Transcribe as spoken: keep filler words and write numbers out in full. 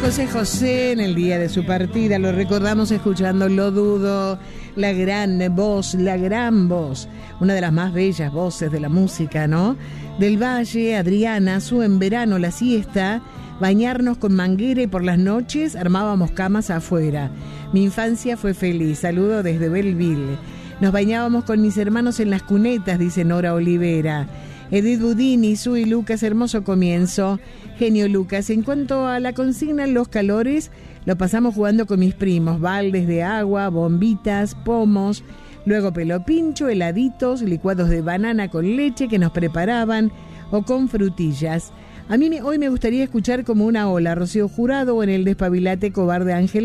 José José en el día de su partida. Lo recordamos escuchando Lo Dudo, la gran voz, la gran voz, una de las más bellas voces de la música, ¿no? Del Valle, Adriana, su En Verano, la siesta, bañarnos con manguera y por las noches armábamos camas afuera. Mi infancia fue feliz. Saludo desde Belleville. Nos bañábamos con mis hermanos en las cunetas, dice Nora Olivera. Edith Budini, Su y Lucas, hermoso comienzo. Genio Lucas. En cuanto a la consigna, los calores, lo pasamos jugando con mis primos. Baldes de agua, bombitas, pomos, luego pelo pincho, heladitos, licuados de banana con leche que nos preparaban o con frutillas. A mí me, hoy me gustaría escuchar Como una ola, Rocío Jurado, o en el Despabilate Cobarde Ángela